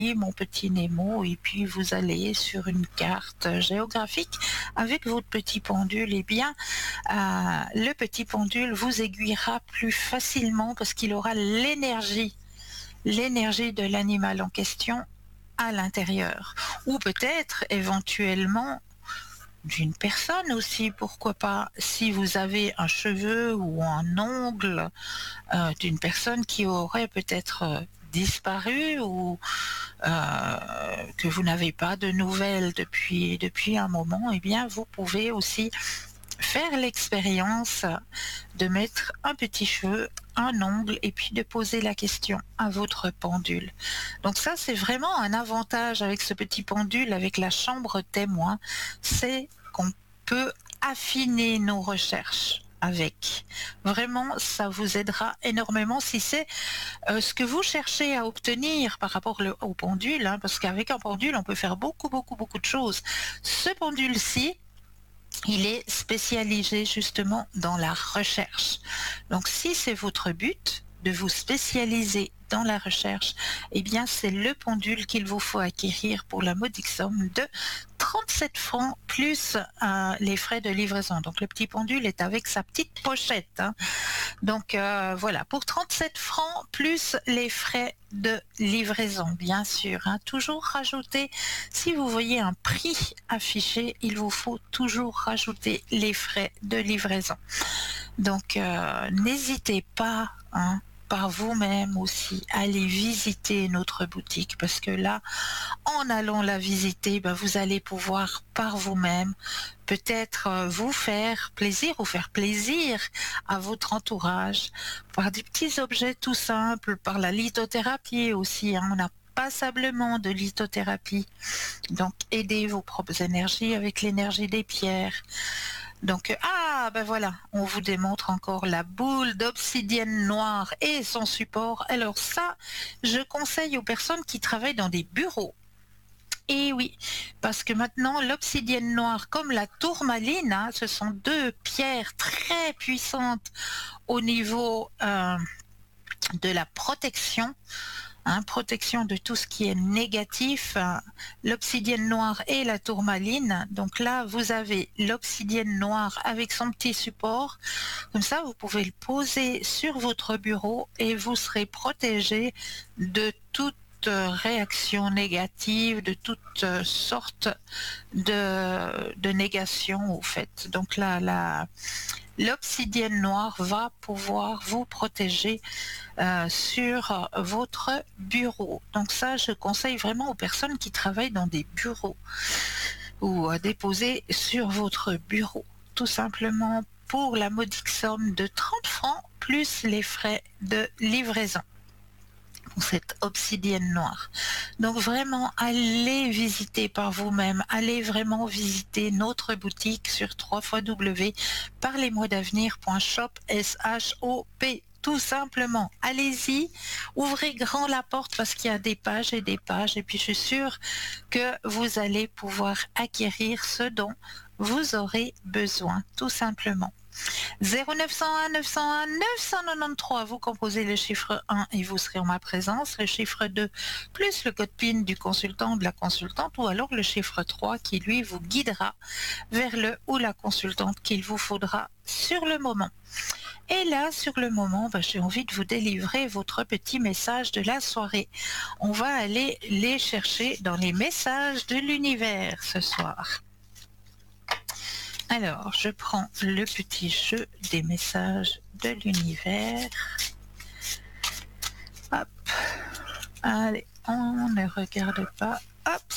mon petit Nemo, et puis vous allez sur une carte géographique avec votre petit pendule, eh bien, le petit pendule vous aiguillera plus facilement parce qu'il aura l'énergie de l'animal en question à l'intérieur. Ou peut-être éventuellement d'une personne aussi, pourquoi pas, si vous avez un cheveu ou un ongle d'une personne qui aurait peut-être disparu ou que vous n'avez pas de nouvelles depuis un moment, eh bien vous pouvez aussi faire l'expérience de mettre un petit cheveu, un ongle et puis de poser la question à votre pendule. Donc ça, c'est vraiment un avantage avec ce petit pendule, avec la chambre témoin, c'est qu'on peut affiner nos recherches avec. Vraiment, ça vous aidera énormément si c'est ce que vous cherchez à obtenir par rapport au pendule, hein, parce qu'avec un pendule, on peut faire beaucoup de choses. Ce pendule-ci, il est spécialisé justement dans la recherche. Donc si c'est votre but de vous spécialiser dans la recherche, eh bien c'est le pendule qu'il vous faut acquérir pour la modique somme de 37 francs plus les frais de livraison. Donc le petit pendule est avec sa petite pochette, hein. Donc voilà, pour 37 francs plus les frais de livraison, bien sûr, hein. Toujours rajouter, si vous voyez un prix affiché, il vous faut toujours rajouter les frais de livraison. Donc n'hésitez pas, hein, par vous-même aussi, à aller visiter notre boutique parce que là, en allant la visiter, ben, vous allez pouvoir par vous-même peut-être vous faire plaisir ou faire plaisir à votre entourage par des petits objets tout simples, par la lithothérapie aussi, hein. On a passablement de lithothérapie. Donc, aidez vos propres énergies avec l'énergie des pierres. Donc, ben voilà, on vous démontre encore la boule d'obsidienne noire et son support. Alors ça, je conseille aux personnes qui travaillent dans des bureaux. Et oui, parce que maintenant, l'obsidienne noire comme la tourmaline, hein, ce sont deux pierres très puissantes au niveau de la protection. Hein, protection de tout ce qui est négatif, l'obsidienne noire et la tourmaline. Donc là, vous avez l'obsidienne noire avec son petit support. Comme ça, vous pouvez le poser sur votre bureau et vous serez protégé de toute réaction négative, de toutes sortes de négations au fait. Donc là, l'obsidienne noire va pouvoir vous protéger sur votre bureau. Donc ça, je conseille vraiment aux personnes qui travaillent dans des bureaux ou à déposer sur votre bureau, tout simplement pour la modique somme de 30 francs plus les frais de livraison pour cette obsidienne noire. Donc vraiment, allez visiter par vous-même, allez vraiment visiter notre boutique sur www.parlez-moi-d'avenir.shop, S-H-O-P, tout simplement. Allez-y, ouvrez grand la porte parce qu'il y a des pages et des pages, et puis je suis sûre que vous allez pouvoir acquérir ce dont vous aurez besoin, tout simplement. 0901 901 993, vous composez le chiffre 1 et vous serez en ma présence, le chiffre 2 plus le code PIN du consultant ou de la consultante, ou alors le chiffre 3 qui lui vous guidera vers le ou la consultante qu'il vous faudra sur le moment. Et là, sur le moment, j'ai envie de vous délivrer votre petit message de la soirée. On va aller les chercher dans les messages de l'univers ce soir. Alors, je prends le petit jeu des messages de l'univers. Hop. Allez, on ne regarde pas. Hop.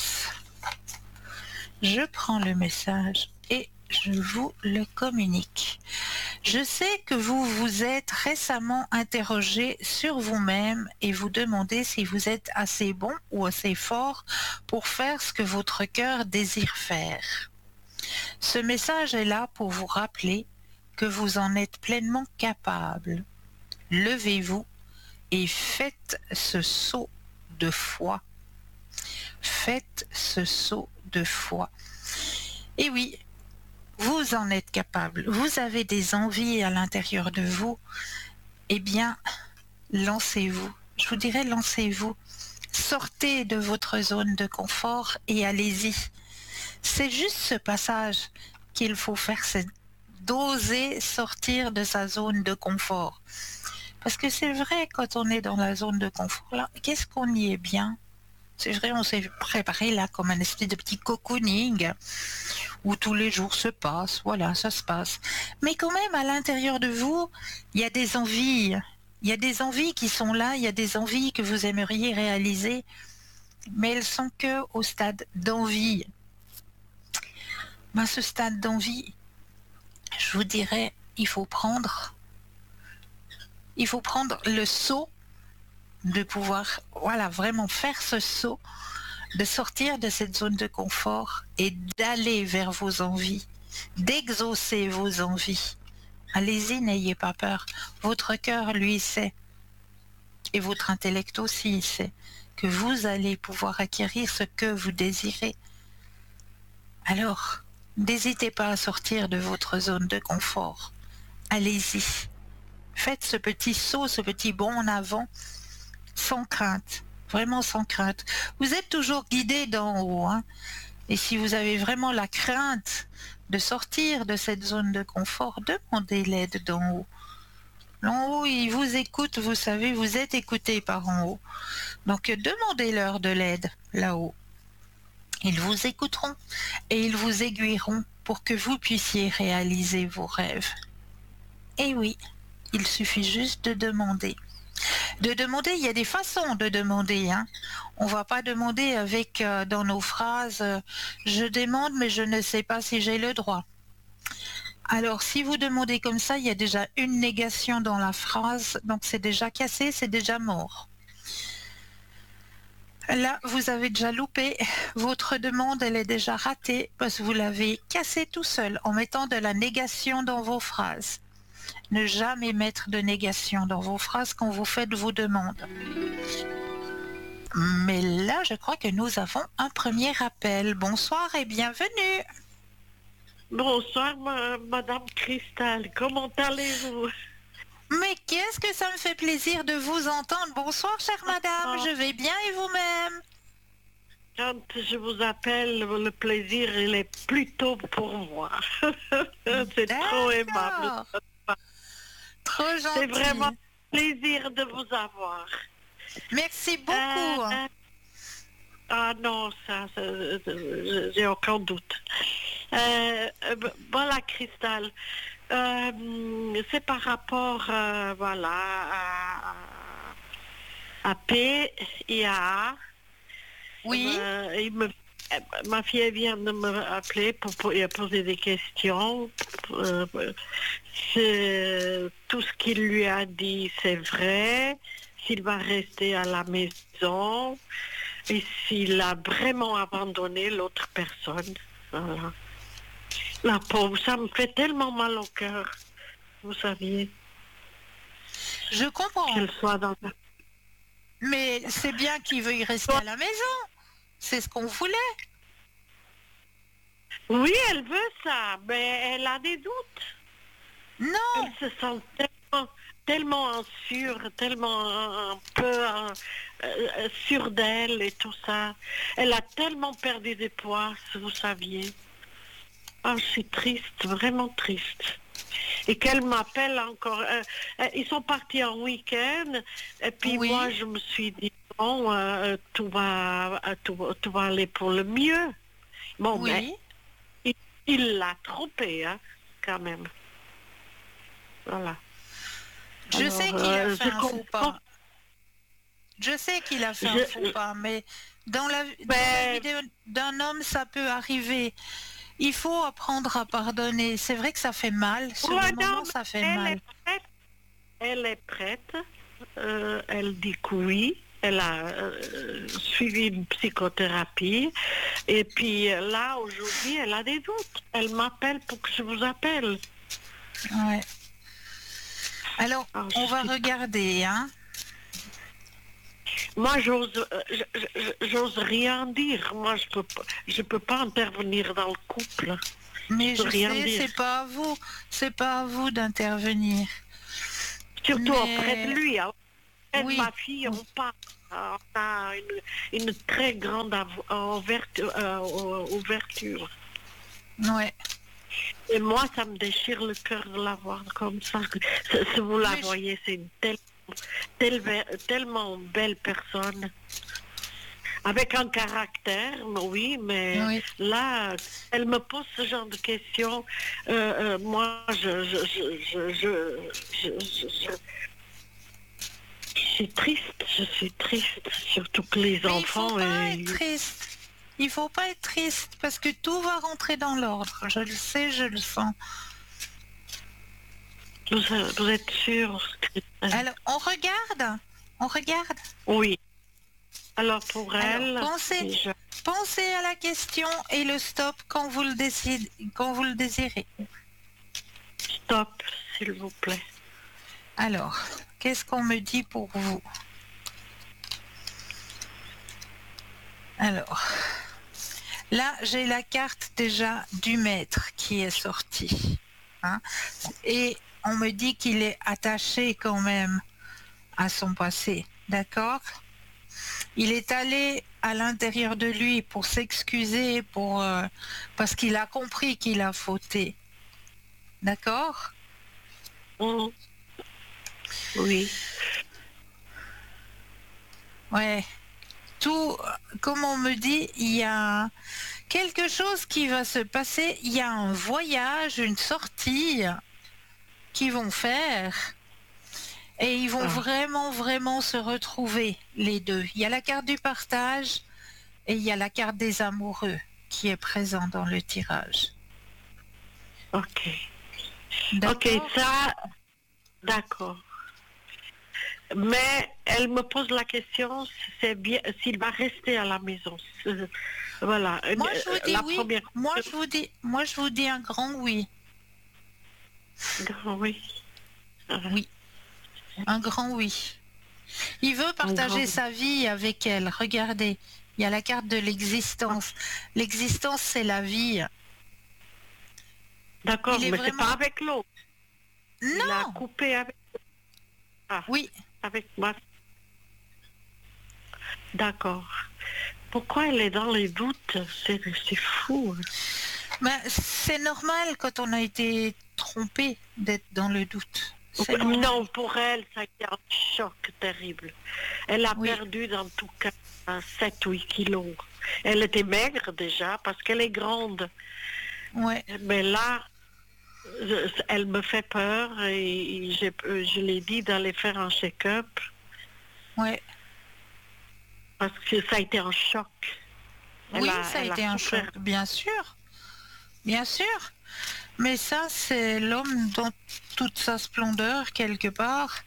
Je prends le message et je vous le communique. Je sais que vous vous êtes récemment interrogé sur vous-même et vous demandez si vous êtes assez bon ou assez fort pour faire ce que votre cœur désire faire. Ce message est là pour vous rappeler que vous en êtes pleinement capable. Levez-vous et faites ce saut de foi. Faites ce saut de foi. Et oui, vous en êtes capable. Vous avez des envies à l'intérieur de vous. Eh bien, lancez-vous. Je vous dirais lancez-vous. Sortez de votre zone de confort et allez-y. C'est juste ce passage qu'il faut faire, c'est d'oser sortir de sa zone de confort. Parce que c'est vrai, quand on est dans la zone de confort, là, qu'est-ce qu'on y est bien? C'est vrai, on s'est préparé là comme un espèce de petit cocooning où tous les jours se passent, voilà, ça se passe. Mais quand même, à l'intérieur de vous, il y a des envies. Il y a des envies qui sont là, il y a des envies que vous aimeriez réaliser, mais elles sont que au stade d'envie. À ce stade d'envie, je vous dirais, il faut prendre le saut de pouvoir, voilà, vraiment faire ce saut, de sortir de cette zone de confort et d'aller vers vos envies, d'exaucer vos envies. Allez-y, n'ayez pas peur. Votre cœur, lui, sait, et votre intellect aussi sait, que vous allez pouvoir acquérir ce que vous désirez. Alors, n'hésitez pas à sortir de votre zone de confort. Allez-y. Faites ce petit saut, ce petit bond en avant, sans crainte, vraiment sans crainte. Vous êtes toujours guidé d'en haut, hein. Et si vous avez vraiment la crainte de sortir de cette zone de confort, demandez l'aide d'en haut. L'en haut, ils vous écoutent, vous savez, vous êtes écouté par en haut. Donc demandez-leur de l'aide là-haut. Ils vous écouteront et ils vous aiguilleront pour que vous puissiez réaliser vos rêves. Et oui, il suffit juste de demander. De demander, il y a des façons de demander, hein. On va pas demander avec dans nos phrases je demande mais je ne sais pas si j'ai le droit. Alors si vous demandez comme ça, il y a déjà une négation dans la phrase, donc c'est déjà cassé, c'est déjà mort. Là, vous avez déjà loupé. Votre demande, elle est déjà ratée parce que vous l'avez cassée tout seul en mettant de la négation dans vos phrases. Ne jamais mettre de négation dans vos phrases quand vous faites vos demandes. Mais là, je crois que nous avons un premier appel. Bonsoir et bienvenue. Bonsoir, Madame Cristal. Comment allez-vous? Mais qu'est-ce que ça me fait plaisir de vous entendre. Bonsoir, chère madame. Je vais bien et vous-même? Quand je vous appelle, le plaisir, il est plutôt pour moi. C'est trop aimable. Trop gentil. C'est vraiment un plaisir de vous avoir. Merci beaucoup. Ah non, ça j'ai aucun doute. Voilà, Cristal. C'est par rapport, voilà, à P et à A. Oui. Ma fille vient de me appeler pour poser des questions. Tout ce qu'il lui a dit, c'est vrai. S'il va rester à la maison et s'il a vraiment abandonné l'autre personne. Voilà. La pauvre, ça me fait tellement mal au cœur, vous saviez. Je comprends. Qu'elle soit dans... Mais c'est bien qu'il veuille rester à la maison. C'est ce qu'on voulait. Oui, elle veut ça, mais elle a des doutes. Non. Elle se sent tellement insure, tellement un peu sûre d'elle et tout ça. Elle a tellement perdu des poids, si vous saviez. Ah, je suis triste, vraiment triste. Et qu'elle m'appelle encore. Ils sont partis en week-end, et puis Oui. moi, je me suis dit, bon, tout va aller pour le mieux. Bon, Oui. mais il l'a trompé, hein, quand même. Voilà. Je sais qu'il a fait un faux pas. Je sais qu'il a fait un faux pas, mais dans la vie d'un homme, ça peut arriver. Il faut apprendre à pardonner. C'est vrai que ça fait mal. Sur le moment, ça fait mal. Elle est prête. Elle dit que oui. Elle a suivi une psychothérapie. Et puis là, aujourd'hui, elle a des doutes. Elle m'appelle pour que je vous appelle. Ouais. Alors, on va regarder, hein. Moi, j'ose rien dire. Moi, je peux pas intervenir dans le couple. Mais je sais, c'est pas à vous d'intervenir. Surtout auprès de lui. Hein. de Oui, ma fille, on a une très grande ouverture. ouais. Et moi, ça me déchire le cœur de la voir comme ça. Si vous la Mais je- voyez, c'est une tellement belle personne. Avec un caractère, oui, mais oui. là, elle me pose ce genre de questions. Moi, je suis triste, surtout que les Mais il faut enfants, pas être triste. Il faut pas être triste parce que tout va rentrer dans l'ordre. Je le sais, je le sens. vous êtes sûrs? Alors, on regarde. On regarde. Oui. Alors pour Alors, elle, pensez à la question et le stop quand vous le décidez, quand vous le désirez. stop, s'il vous plaît. Alors, qu'est-ce qu'on me dit pour vous? Alors, là, j'ai la carte déjà du maître qui est sortie. Hein, et on me dit qu'il est attaché quand même à son passé. D'accord? Il est allé à l'intérieur de lui pour s'excuser, parce qu'il a compris qu'il a fauté. D'accord? Mhm. Oui. Ouais. Tout, comme on me dit, il y a quelque chose qui va se passer. Il y a un voyage, une sortie qu'ils vont faire. Et ils vont Ah, vraiment, vraiment se retrouver, les deux. Il y a la carte du partage et il y a la carte des amoureux qui est présente dans le tirage. ok. Ok, D'accord? ça, d'accord. Mais elle me pose la question, c'est bien s'il va rester à la maison. Voilà. Moi, je vous dis La oui. première Moi, je vous dis un grand oui. question, oui. Oui, un grand oui. Il veut Un grand partager oui. sa vie avec elle. Regardez, il y a la carte de l'existence. L'existence, c'est la vie. D'accord, Il est mais c'est pas vraiment... avec l'autre. Il a Non. coupé Oui. avec moi. D'accord. Pourquoi elle est dans les doutes? C'est fou. Ben, c'est normal quand on a été trompé d'être dans le doute. C'est normal. Non, pour elle, ça a été un choc terrible. Elle a Oui. perdu dans tout cas 7 8 kilos. Elle était maigre déjà parce qu'elle est grande. Ouais. Mais là, elle me fait peur et je l'ai dit d'aller faire un check-up Ouais. parce que ça a été un choc. Oui, ça a Elle a été un souffert. choc, bien sûr. Bien sûr. Mais ça, c'est l'homme dans toute sa splendeur, quelque part.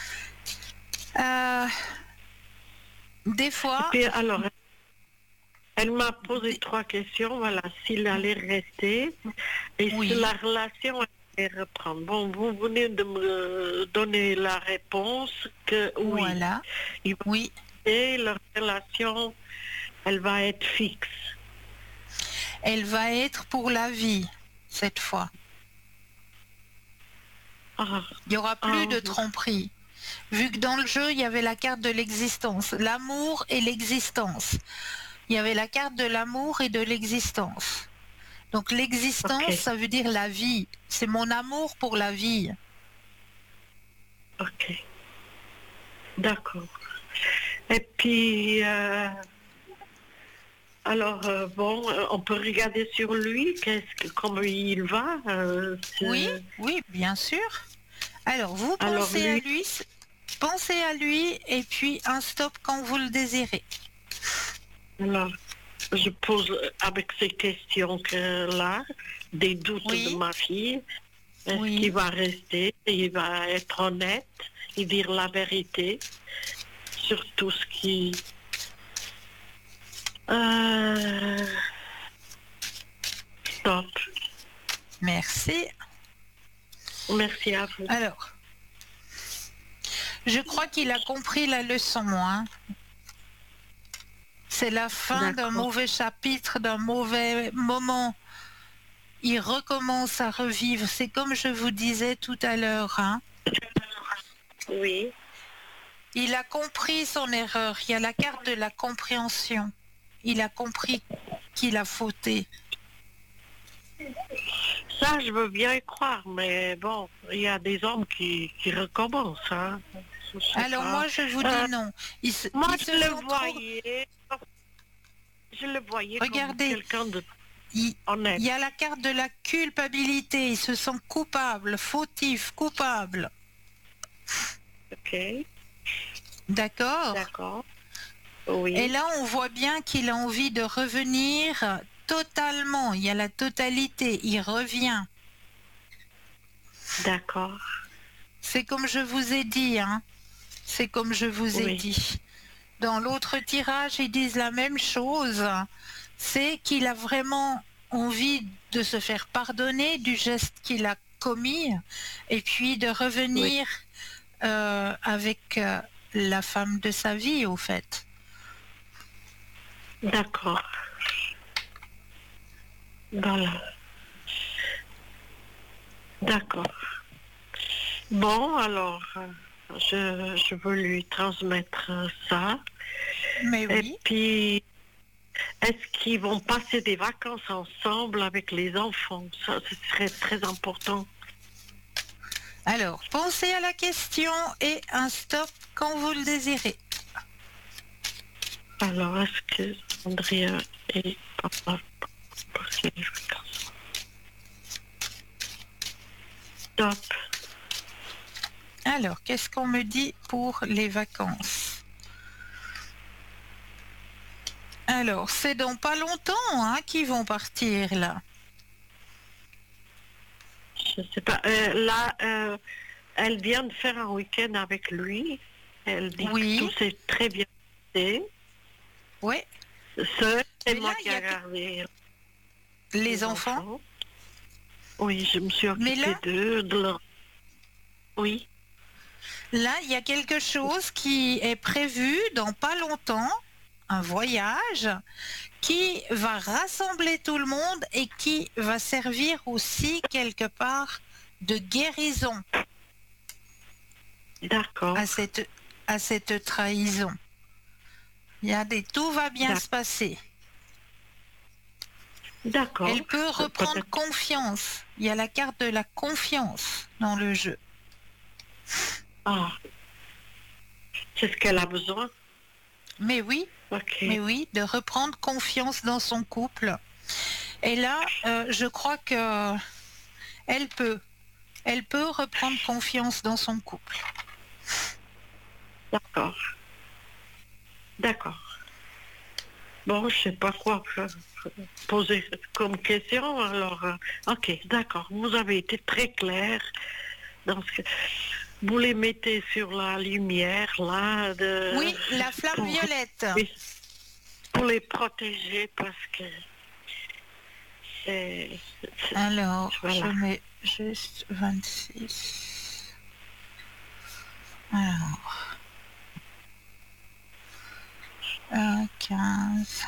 Euh, des Et fois, puis alors, elle m'a posé des- 3 questions, voilà, s'il allait rester et si la oui, relation allait reprendre. Bon, vous venez de me donner la réponse que oui, voilà. il va Oui, rester, leur relation, elle va être fixe. elle va être pour la vie, cette fois. Ah, Il n'y aura plus ah, de tromperie. Vu que dans le jeu, il y avait la carte de l'existence, l'amour et l'existence. Il y avait la carte de l'amour et de l'existence. Donc l'existence, ok, ça veut dire la vie. C'est mon amour pour la vie. ok, d'accord. Et puis, alors, bon, on peut regarder sur lui, comment il va. Oui, oui, bien sûr. Alors, vous Alors lui, pensez à lui et puis un stop quand vous le désirez. alors, je pose avec ces questions que là, des doutes de Oui, ma fille. Est-ce qu'il oui. va rester? Il va être honnête et dire la vérité sur tout ce qui... Euh, stop. Merci. Merci à vous. Alors, je crois qu'il a compris la leçon, hein. C'est la fin d'un D'accord. mauvais chapitre, d'un mauvais moment. Il recommence à revivre. C'est comme je vous disais tout à l'heure, hein. Oui. Il a compris son erreur. Il y a la carte de la compréhension. Il a compris qu'il a fauté. Ça, je veux bien y croire, mais bon, il y a des hommes qui recommencent, hein. Je sais Alors pas. moi, je vous dis non. Moi, Ils se sont trop... je le voyais comme Regardez, quelqu'un de il honnête. y a la carte de la culpabilité. Ils se sentent coupables, fautifs, coupables. Ok, D'accord? d'accord. Et Oui, là, on voit bien qu'il a envie de revenir totalement. Il y a la totalité. Il revient. d'accord. C'est comme je vous ai dit, hein. C'est comme je vous ai Oui, dit. Dans l'autre tirage, ils disent la même chose. C'est qu'il a vraiment envie de se faire pardonner du geste qu'il a commis et puis de oui. revenir avec la femme de sa vie, au fait. D'accord. Voilà. D'accord. Bon, alors, je veux lui transmettre ça. Mais Et oui. puis, est-ce qu'ils vont passer des vacances ensemble avec les enfants? Ça, ce serait très important. Alors, pensez à la question et un stop quand vous le désirez. Alors, est-ce que Andrea et papa passer des vacances? Stop. Alors, qu'est-ce qu'on me dit pour les vacances? Alors, c'est dans pas longtemps hein, qu'ils vont partir là. Je sais pas. Là, elle vient de faire un week-end avec lui. Elle dit que Oui, tout s'est très bien passé. oui. Seul, c'est Mais là, moi il qui y a a gardé les les enfants. enfants. Oui, je me suis Mais occupée d'eux, de leur... Oui, là, il y a quelque chose qui est prévu dans pas longtemps, un voyage qui va rassembler tout le monde et qui va servir aussi quelque part de guérison d'accord, à cette trahison. Tout va bien d'ac- se passer. d'accord. Elle peut reprendre Peut-être. confiance. Il y a la carte de la confiance dans le jeu. Ah, c'est ce qu'elle a besoin. Mais Ok, oui, de reprendre confiance dans son couple. Et là, je crois que elle peut, elle peut reprendre confiance dans son couple. d'accord, d'accord. Bon, je sais pas quoi poser comme question. Alors, ok, d'accord. Vous avez été très clair dans ce que vous les mettez sur la lumière là, Oui, la flamme pour, violette. pour les protéger parce que c'est, Alors, je voilà. mets juste 26. Alors, 15.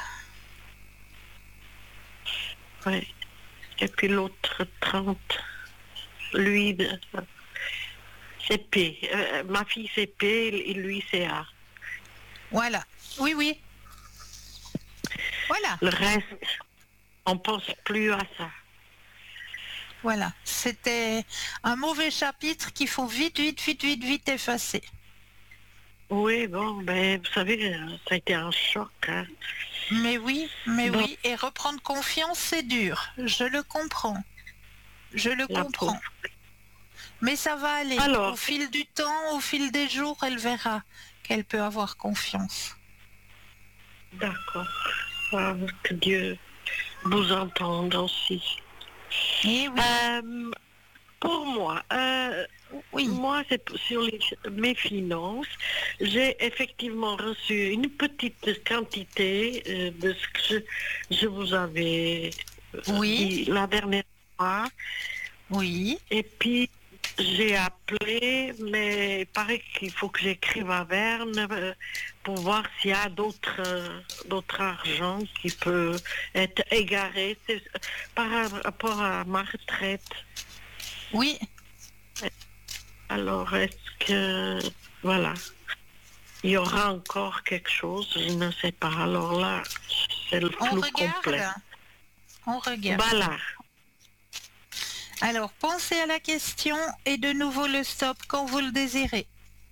Ouais. Et puis l'autre 30, lui, c'est P. Ma fille c'est P et lui c'est A. Voilà. Oui, oui. Voilà. Le reste, on pense plus à ça. Voilà. C'était un mauvais chapitre qu'il faut vite, vite, vite, vite, vite effacer. Oui, bon, ben, vous savez, ça a été un choc. Hein. Mais Bon, oui. Et reprendre confiance, c'est dur. Je le comprends. Je le la pauvre. comprends. Mais ça va aller. Au Alors, fil du temps, au fil des jours, elle verra qu'elle peut avoir confiance. d'accord. Ah, que Dieu vous entende aussi. Eh oui, Euh, pour moi, oui, c'est sur mes finances. J'ai effectivement reçu une petite quantité de ce que je vous avais oui, dit la dernière fois. oui. Et puis, j'ai appelé, mais il paraît qu'il faut que j'écrive à Verne pour voir s'il y a d'autres argent qui peut être égaré. C'est par rapport à ma retraite. Oui, Alors, est-ce que... Voilà. il y aura encore quelque chose, je ne sais pas. Alors là, c'est le On flou regarde. complet. On regarde. Voilà. Alors, pensez à la question et de nouveau le stop quand vous le désirez.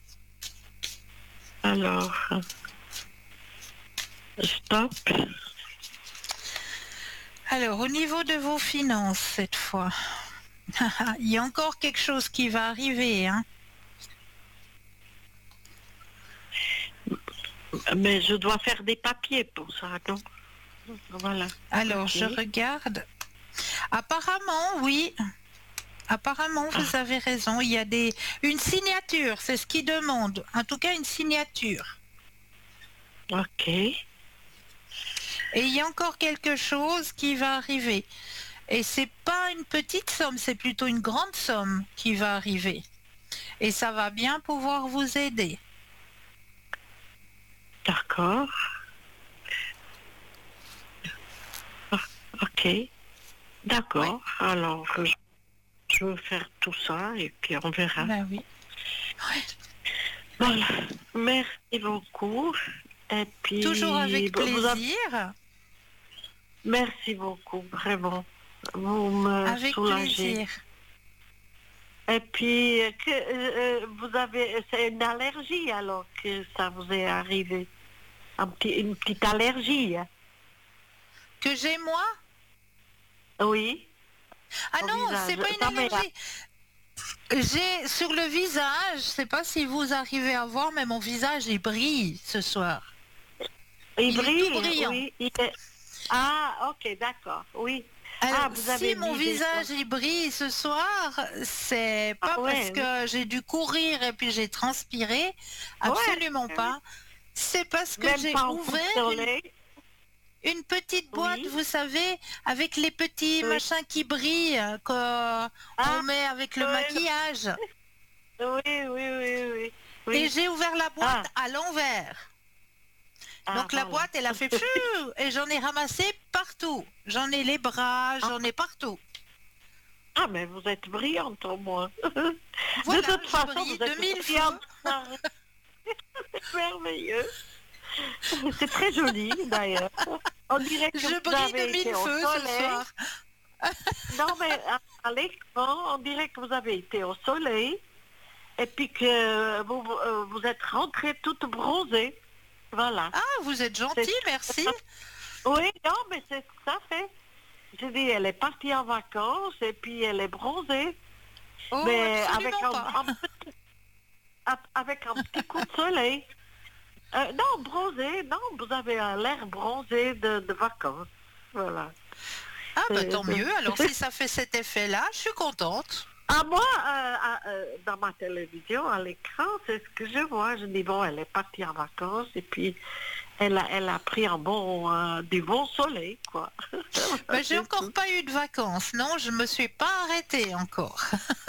Alors, stop. Alors, au niveau de vos finances, cette fois, il y a encore quelque chose qui va arriver, hein. Mais je dois faire des papiers pour ça, non? Voilà. Alors, Ok. je regarde. Apparemment, oui. Apparemment, vous avez raison. Il y a une signature, c'est ce qu'ils demandent. En tout cas, une signature. Ok. Et il y a encore quelque chose qui va arriver. Et c'est pas une petite somme, c'est plutôt une grande somme qui va arriver. Et ça va bien pouvoir vous aider. D'accord. Ok. D'accord. Alors, je vais faire tout ça et puis on verra. Ben oui. Voilà. Merci beaucoup. Et puis, Toujours avec vous avez- plaisir. merci beaucoup, vraiment. Vous me Avec soulagez. plaisir. Et puis, vous avez, c'est une allergie alors que ça vous est arrivé. Une petite allergie. Hein. Que j'ai moi? Oui. Ah Au non, visage. c'est pas une Ça m'est- allergie. J'ai sur le visage, je sais pas si vous arrivez à voir, mais mon visage il brille ce soir. Il Il est brille, tout brillant. oui. Ah, ok, d'accord, oui. Alors, Vous si avez mon dit des visage choses. il brille ce soir, c'est pas Ah, parce ouais, que j'ai dû courir et puis j'ai transpiré, absolument ouais. pas. C'est parce que Même j'ai pas en coup de ouvert soleil. une petite boîte, Oui, vous savez, avec les petits oui. machins qui brillent qu'on Ah, met avec le ouais, maquillage. oui, oui, oui, oui. Et Oui. j'ai ouvert la boîte Ah, à l'envers. Donc la voilà. boîte, elle a fait pfiou et j'en ai ramassé partout. J'en ai les bras, Ah, j'en ai partout. ah, mais vous êtes brillante au moins. De Voilà, toute je façon, brille vous de êtes mille brillante. feux. C'est merveilleux. C'est très joli d'ailleurs. On dirait que Je vous brille de avez été mille au feux ce soleil. soir. Non, mais à l'écran, on dirait que vous avez été au soleil et puis que vous êtes rentrée toute bronzée. Voilà. Ah, vous êtes C'est- gentil, merci. Oui, non, mais c'est ça fait. J'ai dit, elle est partie en vacances et puis elle est bronzée. Oh, Mais absolument pas. avec un petit coup de soleil. Non, bronzé, non, vous avez l'air bronzé de vacances. Voilà. Ah, bah C'est- tant mieux. Alors si ça fait cet effet-là, je suis contente. Ah, moi, dans ma télévision, à l'écran, c'est ce que je vois. Je dis, bon, elle est partie en vacances et puis elle a pris du bon soleil, quoi. Mais j'ai C'est encore tout. pas eu de vacances. Non, je me suis pas arrêtée encore.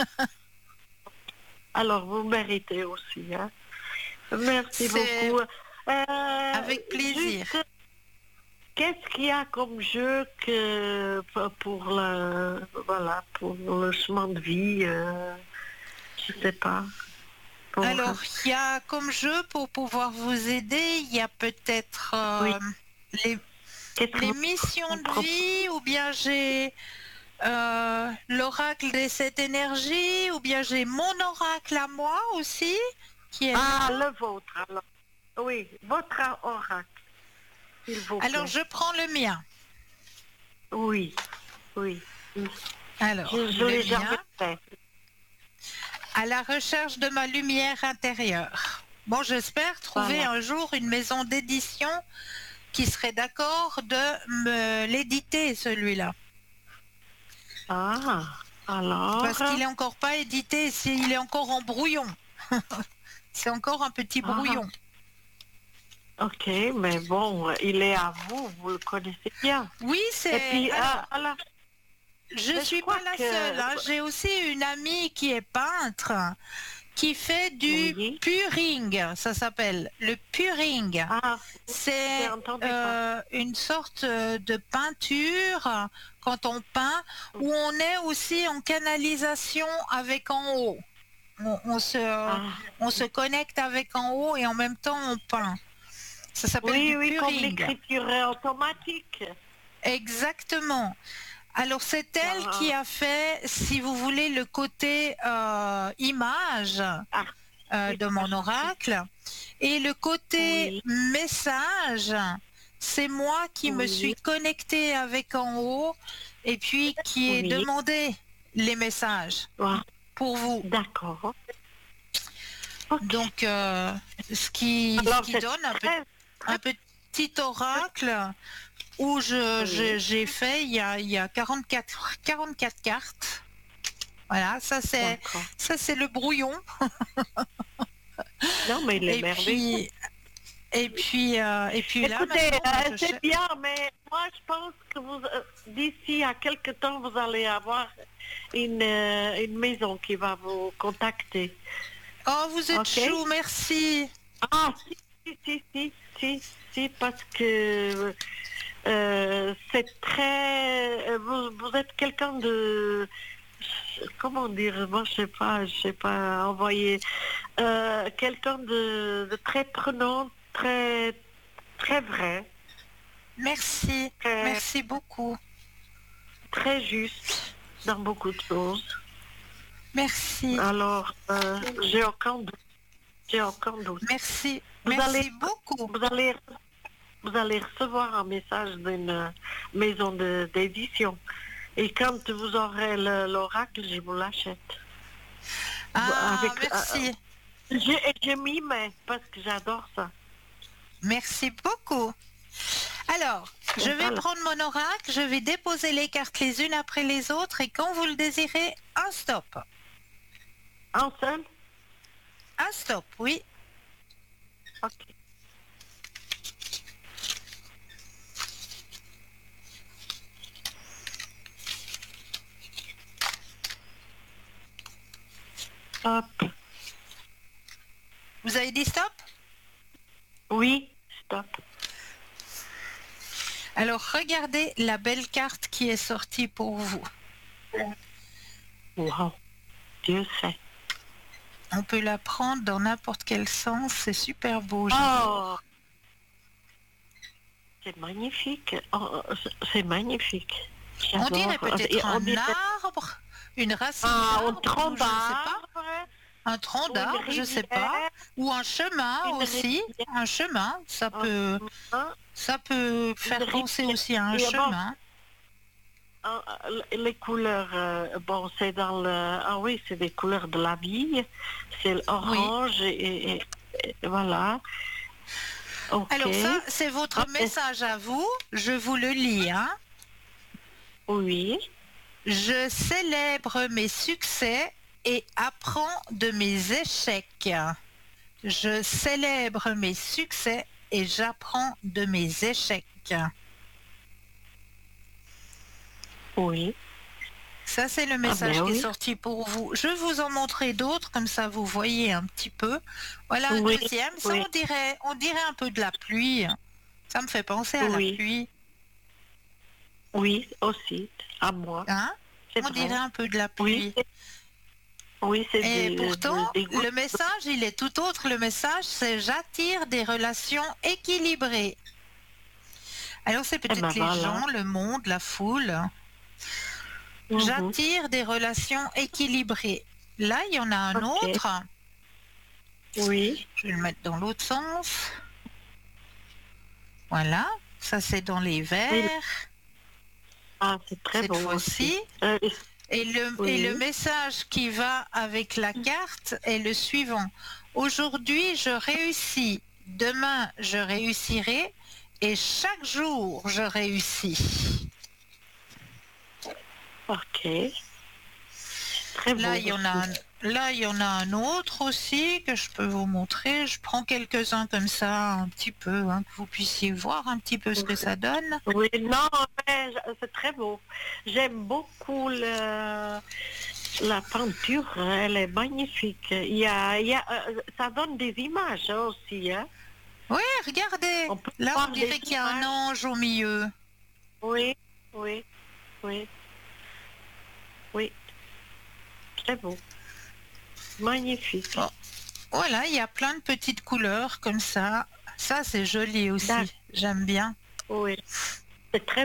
Alors, vous méritez aussi, hein. Merci C'est beaucoup. avec plaisir. Juste, qu'est-ce qu'il y a comme jeu pour pour le chemin de vie, je sais pas. Alors, il y a comme jeu pour pouvoir vous aider, il y a peut-être Oui. les, Qu'est-ce que les vous missions de proposez? vie, ou bien j'ai l'oracle des sept énergies, ou bien j'ai mon oracle à moi aussi, qui est Ah, là. le vôtre, alors. Oui, votre oracle, s'il vous Alors, plaît. je prends le mien. Oui, oui. Alors, Je le l'ai jamais mien, fait. à la recherche de ma lumière intérieure. Bon, j'espère trouver Voilà. un jour une maison d'édition qui serait d'accord de me l'éditer, celui-là. Ah, alors. Parce qu'il est encore pas édité, il est encore en brouillon. C'est encore un petit Ah, brouillon. ok, mais bon, il est à vous, vous le connaissez bien. Oui, Et c'est... puis, Alors, je mais je suis crois pas la que... seule, hein. J'ai aussi une amie qui est peintre, qui fait du Oui. puring, ça s'appelle. Le puring. Ah, j'ai C'est entendu parler. une sorte de peinture quand on peint, où on est aussi en canalisation avec en haut. On se, Ah. on se connecte avec en haut et en même temps on peint. Ça s'appelle Oui, du oui, comme curing. l'écriture automatique. Exactement. Alors c'est elle qui Ah, a fait, si vous voulez, le côté image ah, de mon oracle et le côté oui, message, c'est moi qui me suis oui, connectée avec en haut et puis qui ai oui. demandé les messages Ah, pour vous. d'accord. Ok. Donc, ce Alors qui c'est donne très, un très, petit oracle où oui. j'ai fait il y a 44 cartes. Voilà, D'accord. ça c'est le brouillon. Non, mais il est Et merveilleux. puis, et puis là, Écoutez, maintenant, moi, c'est bien, mais moi je pense que d'ici à quelque temps, vous allez avoir une maison qui va vous contacter. Oh, vous êtes OK? chou, merci. Ah, si, parce que c'est très... vous êtes quelqu'un de... Comment dire? Moi, je sais pas envoyer. Quelqu'un de très prenant, très, très vrai, Merci. très, Merci beaucoup. très juste dans beaucoup de choses. Merci. Alors, j'ai aucun doute. J'ai aucun doute. Merci. Vous allez, Merci beaucoup. vous allez, vous allez recevoir un message d'une maison d'édition. Et quand vous aurez l'oracle, je vous l'achète. Ah, Avec, merci. je m'y mets parce que j'adore ça. Merci beaucoup. Alors, je vais Voilà. prendre mon oracle, je vais déposer les cartes les unes après les autres et quand vous le désirez, un stop. Un seul? Un stop, oui. Ok. Hop. Vous avez dit stop? Oui, stop. Alors, regardez la belle carte qui est sortie pour vous. Wow. Dieu sait. On peut la prendre dans n'importe quel sens, c'est super beau, Oh, j'adore. c'est magnifique. Oh, c'est magnifique. On J'adore. dirait peut-être On un dirait arbre, une racine un d'arbre, tronc ou je ne sais pas, d'arbre un tronc ou une d'arbre, je ne sais pas, rivière. ou un chemin Une aussi, rivière. un chemin, Hein, ça peut une faire penser rivière. aussi à un Et bon, chemin. les couleurs, bon, c'est dans le... Ah oui, c'est des couleurs de la vie. C'est Oui. l'orange et voilà. Ok. Alors ça, c'est votre Ok. message à vous. Je vous le lis, hein. Oui. Je célèbre mes succès et apprends de mes échecs. Je célèbre mes succès et j'apprends de mes échecs. Oui. Ça, c'est le Ah message ben qui est oui. sorti pour vous. Je vais vous en montrer d'autres, comme ça vous voyez un petit peu. Voilà un Oui. deuxième. Ça, Oui. on dirait un peu de la pluie. Ça me fait penser à la Oui. pluie. Oui, aussi. À moi. Hein? C'est On dirait vrai. un peu de la Oui. pluie. Oui, c'est Et pourtant, des gouttes. le message, il est tout autre. Le message, c'est j'attire des relations équilibrées. Alors, c'est Eh ben peut-être les voilà. gens, le monde, la foule. Mhm. J'attire des relations équilibrées. Là, il y en a un Ok. autre. Oui. Je vais le mettre dans l'autre sens. Voilà. Ça, c'est dans les Oui. verts, Ah, c'est très cette beau aussi. fois-ci. Et le Oui. message qui va avec la carte est le suivant. Aujourd'hui, je réussis. Demain, je réussirai. Et chaque jour, je réussis. Ok. Très Là, beau il y en a aussi. là, il y en a un autre aussi que je peux vous montrer. Je prends quelques-uns comme ça, un petit peu, hein, que vous puissiez voir un petit peu ce que ça donne. Oui, non, mais c'est très beau. J'aime beaucoup la peinture, elle est magnifique. Ça donne des images aussi, hein. Oui, regardez. On peut Là, on voir des dirait qu'il y a un images. ange au milieu. Oui, oui, oui, oui. Très beau. magnifique. Bon, voilà, il y a plein de petites couleurs comme ça. Ça, c'est joli aussi. D'accord. J'aime bien. Oui, c'est très